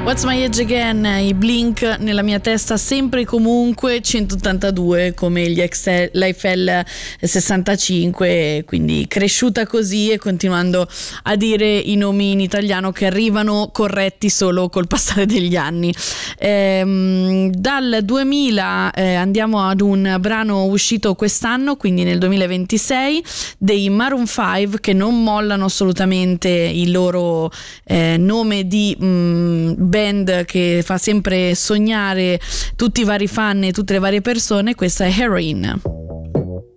What's My Age Again, i Blink nella mia testa sempre e comunque 182 come l'Eiffel 65, quindi cresciuta così e continuando a dire i nomi in italiano che arrivano corretti solo col passare degli anni. Dal 2000 andiamo ad un brano uscito quest'anno, quindi nel 2026, dei Maroon 5, che non mollano assolutamente il loro nome di band che fa sempre sognare tutti i vari fan e tutte le varie persone. Questa è Heroin.